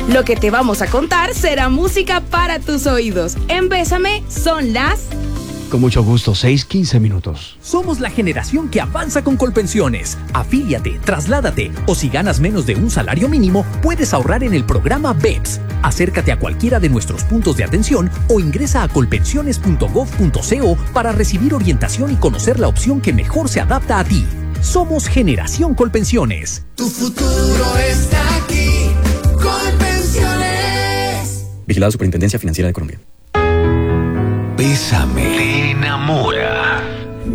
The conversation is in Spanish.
Lo que te vamos a contar será música para tus oídos. En Bésame son las... Con mucho gusto, 6:15. Somos la generación que avanza con Colpensiones. Afíliate, trasládate o si ganas menos de un salario mínimo, puedes ahorrar en el programa BEPS. Acércate a cualquiera de nuestros puntos de atención o ingresa a colpensiones.gov.co para recibir orientación y conocer la opción que mejor se adapta a ti. Somos Generación Colpensiones. Tu futuro está aquí. Colpensiones. Vigilado Superintendencia Financiera de Colombia. Bésame. Te enamora.